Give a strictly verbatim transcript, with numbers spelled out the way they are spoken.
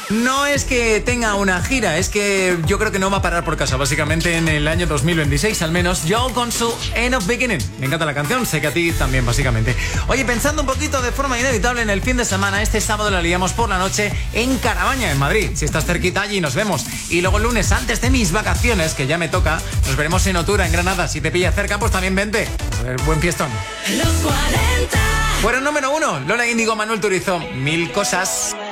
No es que tenga una gira, es que yo creo que no va a parar por casa, básicamente en el año dos mil veintiséis al menos. Joe con su End of Beginning. Me encanta la canción, sé que a ti también, básicamente. Oye, pensando un poquito de forma inevitable en el fin de semana, este sábado la liamos por la noche en Carabaña, en Madrid. Si estás cerquita, allí nos vemos. Y luego el lunes, antes de mis vacaciones, que ya me toca, nos veremos en Otura, en Granada. Si te pilla cerca, pues también vente. A ver, buen fiestón. Los cuarenta. Fueron número uno, Lola Índigo, Manuel Turizo, Mil Cosas.